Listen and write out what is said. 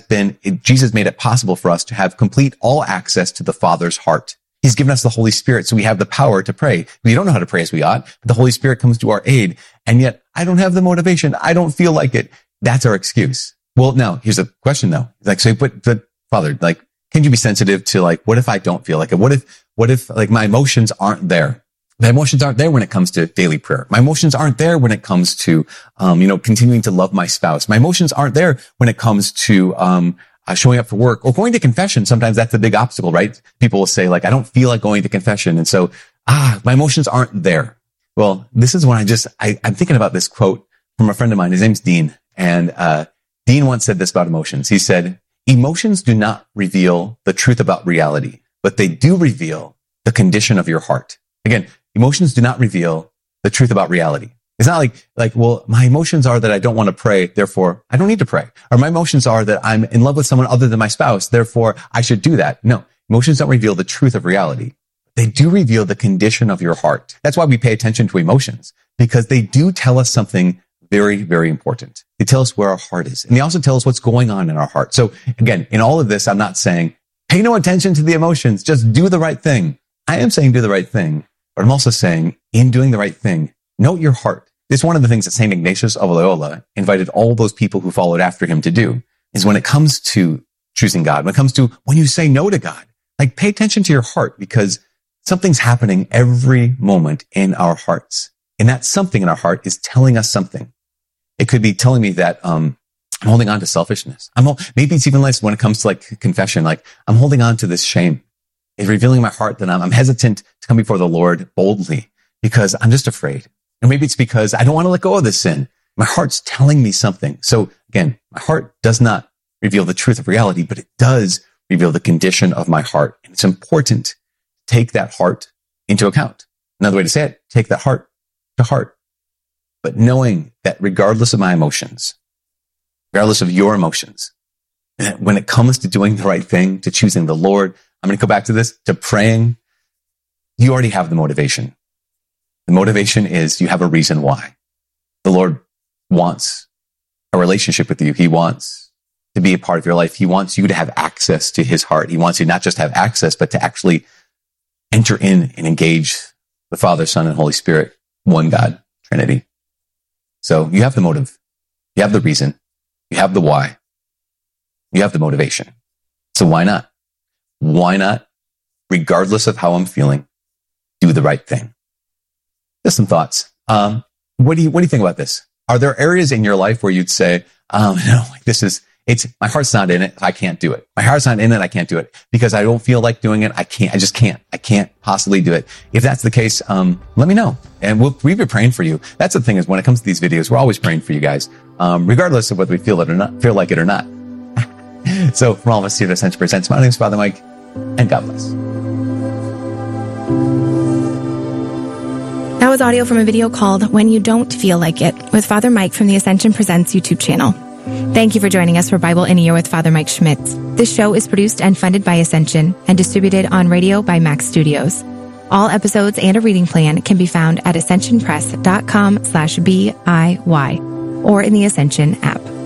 Jesus made it possible for us to have complete all access to the Father's heart. He's given us the Holy Spirit, so we have the power to pray. We don't know how to pray as we ought, but the Holy Spirit comes to our aid. And yet, I don't have the motivation. I don't feel like it. That's our excuse. Well, now, here's a question though. Like, so, but Father, like, can you be sensitive to like, what if I don't feel like it? What if like my emotions aren't there? My emotions aren't there when it comes to daily prayer. My emotions aren't there when it comes to, continuing to love my spouse. My emotions aren't there when it comes to, showing up for work or going to confession. Sometimes that's a big obstacle, right? People will say like, I don't feel like going to confession. And so, my emotions aren't there. Well, this is when I'm thinking about this quote from a friend of mine. His name's Dean. And, Dean once said this about emotions. He said, emotions do not reveal the truth about reality, but they do reveal the condition of your heart. Again, emotions do not reveal the truth about reality. It's not like, well, my emotions are that I don't want to pray, therefore I don't need to pray. Or my emotions are that I'm in love with someone other than my spouse, therefore I should do that. No, emotions don't reveal the truth of reality. They do reveal the condition of your heart. That's why we pay attention to emotions, because they do tell us something very, very important. They tell us where our heart is. And they also tell us what's going on in our heart. So again, in all of this, I'm not saying, pay no attention to the emotions, just do the right thing. I am saying do the right thing. But I'm also saying, in doing the right thing, note your heart. It's one of the things that St. Ignatius of Loyola invited all those people who followed after him to do, is when it comes to choosing God, when it comes to when you say no to God, like pay attention to your heart, because something's happening every moment in our hearts. And that something in our heart is telling us something. It could be telling me that, I'm holding on to selfishness. Maybe it's even less when it comes to like confession, like I'm holding on to this shame. It's revealing my heart that I'm hesitant to come before the Lord boldly because I'm just afraid. And maybe it's because I don't want to let go of this sin. My heart's telling me something. So again, my heart does not reveal the truth of reality, but it does reveal the condition of my heart. And it's important to take that heart into account. Another way to say it, take that heart to heart. But knowing that regardless of my emotions, regardless of your emotions, when it comes to doing the right thing, to choosing the Lord, I'm going to go back to this, to praying, you already have the motivation. The motivation is you have a reason why. The Lord wants a relationship with you. He wants to be a part of your life. He wants you to have access to his heart. He wants you not just to have access, but to actually enter in and engage the Father, Son, and Holy Spirit, one God, Trinity. So you have the motive. You have the reason. You have the why. You have the motivation. So why not? Why not, regardless of how I'm feeling, do the right thing? Just some thoughts. What do you think about this? Are there areas in your life where you'd say, my heart's not in it. I can't do it. My heart's not in it. I can't do it because I don't feel like doing it. I just can't. I can't possibly do it. If that's the case, let me know. And we'll be praying for you. That's the thing is when it comes to these videos, we're always praying for you guys, regardless of whether we feel like it or not. So from all of us here at Ascension Presents, my name is Father Mike, and God bless. That was audio from a video called When You Don't Feel Like It with Father Mike from the Ascension Presents YouTube channel. Thank you for joining us for Bible in a Year with Father Mike Schmitz. This show is produced and funded by Ascension and distributed on radio by Max Studios. All episodes and a reading plan can be found at ascensionpress.com/BIY or in the Ascension app.